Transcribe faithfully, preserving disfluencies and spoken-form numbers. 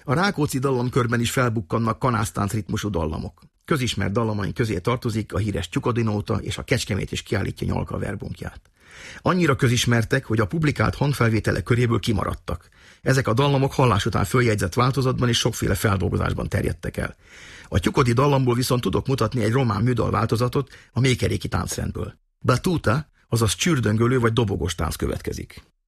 A Rákóczi dallamkörben is felbukkannak kanásztánc ritmusú dallamok. Közismert dallamaink közé tartozik a híres Tyukadinóta és a Kecskemét is kiállítja Nyalka verbunkját. Annyira közismertek, hogy a publikált hangfelvételek köréből kimaradtak. Ezek a dallamok hallás után följegyzett változatban és sokféle feldolgozásban terjedtek el. A tyukodi dallamból viszont tudok mutatni egy román műdal változatot a mékeréki táncrendből. Batuta, azaz csürdöngölő vagy dobogos tánc következik.